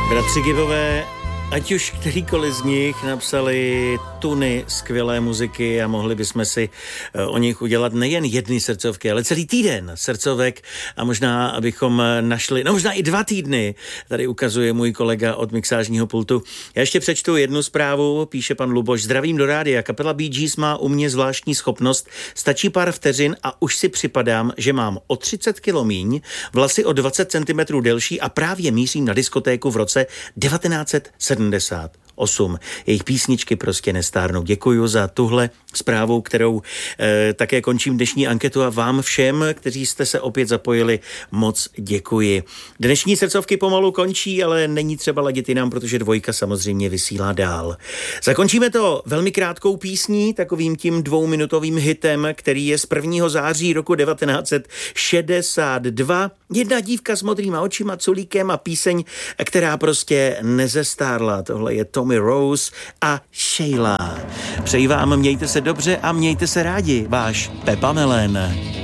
Bratři Gibbové, ať už kterýkoliv z nich napsali tuny skvělé muziky a mohli bychom si o nich udělat nejen jedny srdcovky, ale celý týden srdcovek a možná, abychom našli, možná i 2 týdny, tady ukazuje můj kolega od mixážního pultu. Já ještě přečtu jednu zprávu, píše pan Luboš. Zdravím do rádia, kapela Bee Gees má u mě zvláštní schopnost, stačí pár vteřin a už si připadám, že mám o 30 kilo míň, vlasy o 20 cm delší a právě mířím na diskotéku v roce 1978. Jejich písničky prostě nestárnou. Děkuju za tuhle zprávu, kterou také končím dnešní anketu a vám všem, kteří jste se opět zapojili, moc děkuji. Dnešní srdcovky pomalu končí, ale není třeba ladit jinam, protože Dvojka samozřejmě vysílá dál. Zakončíme to velmi krátkou písní, takovým tím 2minutovým hitem, který je z 1. září roku 1962. Jedna dívka s modrýma očima, culíkem a píseň, která prostě nezestárla. Tohle je Tommy Rose a Sheila. Přeji vám, mějte se dobře a mějte se rádi. Váš Pepa Melen.